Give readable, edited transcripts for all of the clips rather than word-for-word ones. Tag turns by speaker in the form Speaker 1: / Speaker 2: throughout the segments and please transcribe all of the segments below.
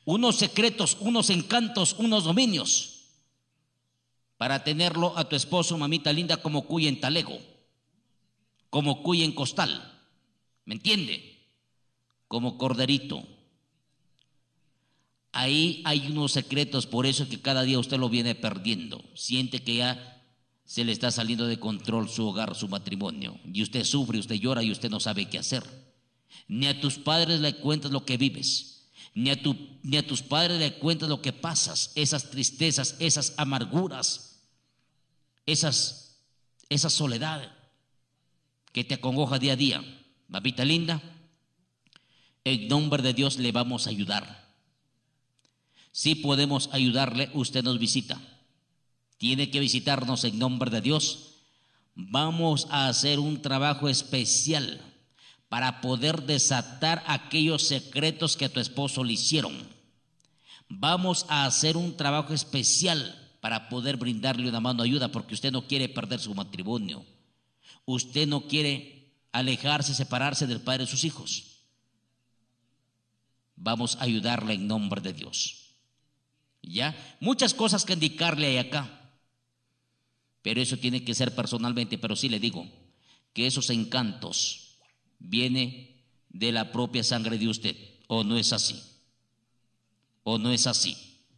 Speaker 1: unos secretos, unos encantos, unos dominios, para tenerlo a tu esposo, mamita linda, como cuy en talego, como cuy en costal, ¿me entiende? Como corderito. Ahí hay unos secretos, por eso que cada día usted lo viene perdiendo. Siente que ya se le está saliendo de control su hogar, su matrimonio. Y usted sufre, usted llora y usted no sabe qué hacer. Ni a tus padres le cuentas lo que vives, ni a tus padres le cuentas lo que pasas, esas tristezas, esas amarguras, esa soledad que te acongoja día a día. Mamita linda, en nombre de Dios le vamos a ayudar. Si podemos ayudarle, usted nos visita. Tiene que visitarnos en nombre de Dios. Vamos a hacer un trabajo especial para poder desatar aquellos secretos que a tu esposo le hicieron. Vamos a hacer un trabajo especial para poder brindarle una mano de ayuda, porque usted no quiere perder su matrimonio. Usted no quiere alejarse, separarse del padre de sus hijos. Vamos a ayudarle en nombre de Dios. ¿Ya? Muchas cosas que indicarle hay acá, pero eso tiene que ser personalmente. Pero sí le digo que esos encantos vienen de la propia sangre de usted, ¿o no es así? ¿O no es así?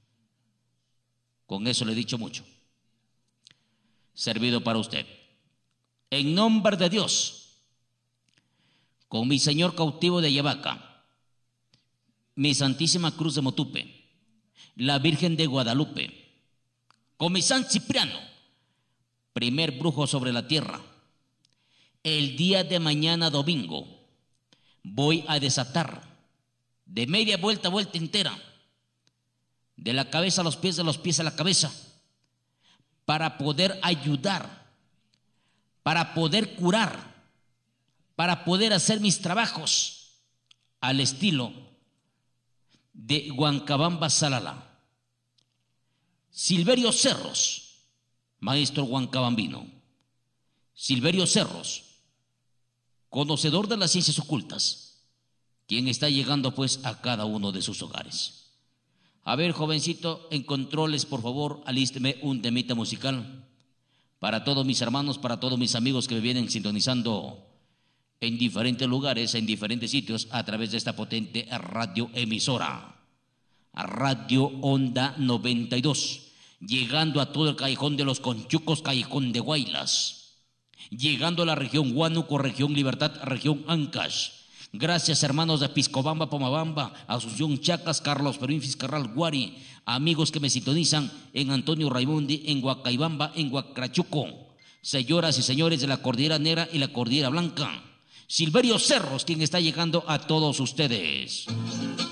Speaker 1: Con eso le he dicho mucho. Servido para usted. En nombre de Dios, con mi Señor cautivo de Yavaca, mi Santísima Cruz de Motupe, la Virgen de Guadalupe, con mi San Cipriano, primer brujo sobre la tierra, el día de mañana domingo voy a desatar de media vuelta a vuelta entera, de la cabeza a los pies, de los pies a la cabeza, para poder ayudar, para poder curar, para poder hacer mis trabajos al estilo de Huancabamba Salala. Silverio Cerros, maestro huancabambino. Silverio Cerros, conocedor de las ciencias ocultas, quien está llegando pues a cada uno de sus hogares. A ver, jovencito, en controles, por favor, alísteme un temita musical para todos mis hermanos, para todos mis amigos que me vienen sintonizando en diferentes lugares, en diferentes sitios, a través de esta potente radioemisora, Radio Onda 92, llegando a todo el callejón de los Conchucos, callejón de Guaylas, llegando a la región Huánuco, región Libertad, región Ancash. Gracias, hermanos de Piscobamba, Pomabamba, Asunción, Chacas, Carlos Perín, Fiscarral, Guari, amigos que me sintonizan en Antonio Raimundi, en Huacaibamba, en Huacrachuco, señoras y señores de la Cordillera Negra y la Cordillera Blanca. Silverio Cerros, quien está llegando a todos ustedes.